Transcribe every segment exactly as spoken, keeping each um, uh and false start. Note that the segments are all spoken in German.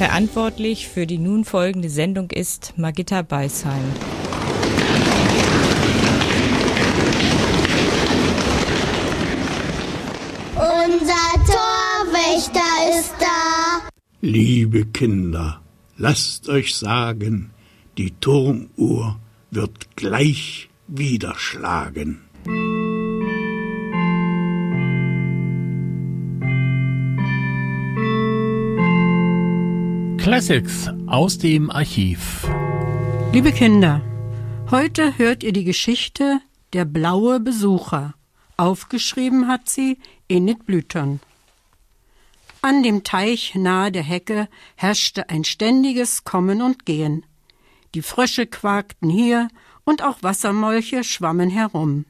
Verantwortlich für die nun folgende Sendung ist Margitta Beisheim. Unser Torwächter ist da. Liebe Kinder, lasst euch sagen, die Turmuhr wird gleich wieder schlagen. Classics aus dem Archiv. Liebe Kinder, heute hört ihr die Geschichte Der blaue Besucher. Aufgeschrieben hat sie Enid Blyton. An dem Teich nahe der Hecke herrschte ein ständiges Kommen und Gehen. Die Frösche quakten hier und auch Wassermolche schwammen herum.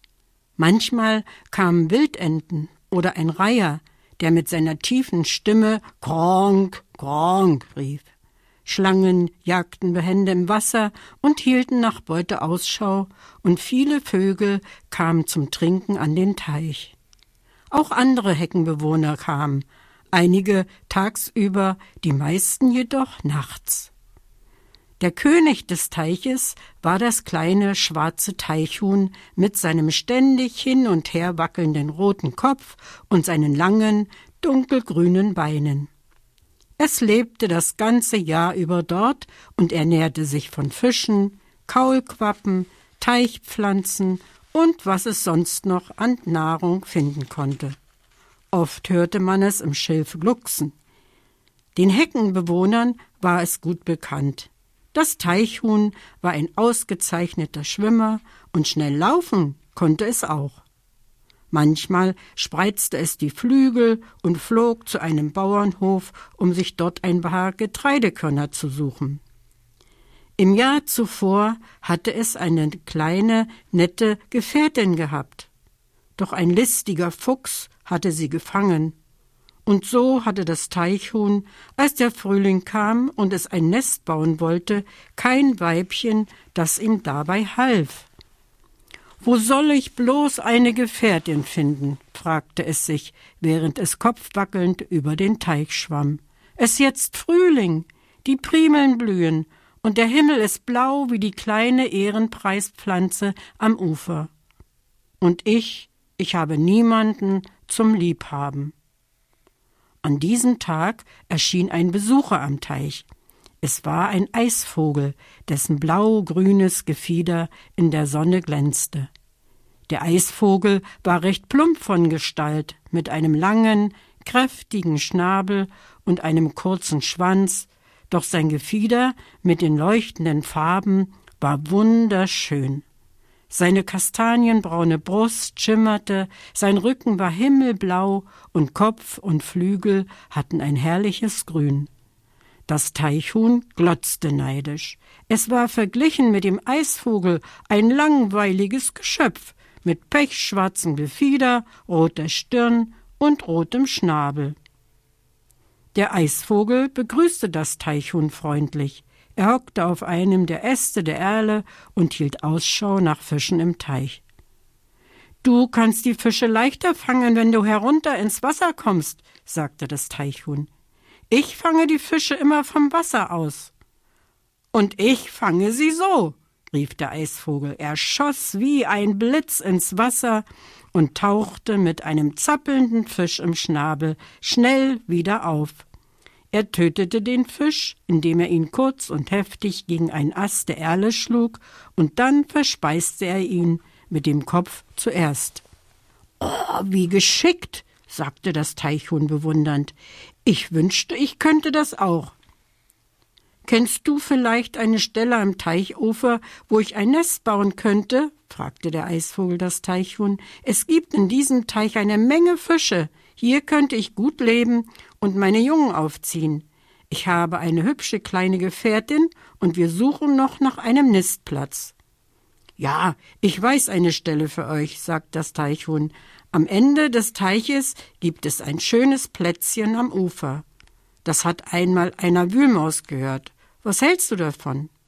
Manchmal kamen Wildenten oder ein Reiher, der mit seiner tiefen Stimme Kronk, Kronk rief. Schlangen jagten behende im Wasser und hielten nach Beute Ausschau, und viele Vögel kamen zum Trinken an den Teich. Auch andere Heckenbewohner kamen, einige tagsüber, die meisten jedoch nachts. Der König des Teiches war das kleine schwarze Teichhuhn mit seinem ständig hin und her wackelnden roten Kopf und seinen langen, dunkelgrünen Beinen. Es lebte das ganze Jahr über dort und ernährte sich von Fischen, Kaulquappen, Teichpflanzen und was es sonst noch an Nahrung finden konnte. Oft hörte man es im Schilf glucksen. Den Heckenbewohnern war es gut bekannt. Das Teichhuhn war ein ausgezeichneter Schwimmer und schnell laufen konnte es auch. Manchmal spreizte es die Flügel und flog zu einem Bauernhof, um sich dort ein paar Getreidekörner zu suchen. Im Jahr zuvor hatte es eine kleine, nette Gefährtin gehabt. Doch ein listiger Fuchs hatte sie gefangen. Und so hatte das Teichhuhn, als der Frühling kam und es ein Nest bauen wollte, kein Weibchen, das ihm dabei half. »Wo soll ich bloß eine Gefährtin finden?« fragte es sich, während es kopfwackelnd über den Teich schwamm. »Es ist jetzt Frühling, die Primeln blühen, und der Himmel ist blau wie die kleine Ehrenpreispflanze am Ufer. Und ich, ich habe niemanden zum Liebhaben.« An diesem Tag erschien ein Besucher am Teich. Es war ein Eisvogel, dessen blau-grünes Gefieder in der Sonne glänzte. Der Eisvogel war recht plump von Gestalt, mit einem langen, kräftigen Schnabel und einem kurzen Schwanz, doch sein Gefieder mit den leuchtenden Farben war wunderschön. Seine kastanienbraune Brust schimmerte, sein Rücken war himmelblau und Kopf und Flügel hatten ein herrliches Grün. Das Teichhuhn glotzte neidisch. Es war verglichen mit dem Eisvogel ein langweiliges Geschöpf mit pechschwarzem Gefieder, roter Stirn und rotem Schnabel. Der Eisvogel begrüßte das Teichhuhn freundlich. Er hockte auf einem der Äste der Erle und hielt Ausschau nach Fischen im Teich. »Du kannst die Fische leichter fangen, wenn du herunter ins Wasser kommst«, sagte das Teichhuhn. »Ich fange die Fische immer vom Wasser aus.« »Und ich fange sie so«, rief der Eisvogel. Er schoss wie ein Blitz ins Wasser und tauchte mit einem zappelnden Fisch im Schnabel schnell wieder auf. Er tötete den Fisch, indem er ihn kurz und heftig gegen einen Ast der Erle schlug, und dann verspeiste er ihn mit dem Kopf zuerst. »Oh, wie geschickt«, sagte das Teichhuhn bewundernd. »Ich wünschte, ich könnte das auch.« »Kennst du vielleicht eine Stelle am Teichufer, wo ich ein Nest bauen könnte?« fragte der Eisvogel das Teichhuhn. »Es gibt in diesem Teich eine Menge Fische. Hier könnte ich gut leben und meine Jungen aufziehen. Ich habe eine hübsche kleine Gefährtin und wir suchen noch nach einem Nistplatz.« »Ja, ich weiß eine Stelle für euch«, sagt das Teichhuhn. »Am Ende des Teiches gibt es ein schönes Plätzchen am Ufer. Das hat einmal einer Wühlmaus gehört. Was hältst du davon?«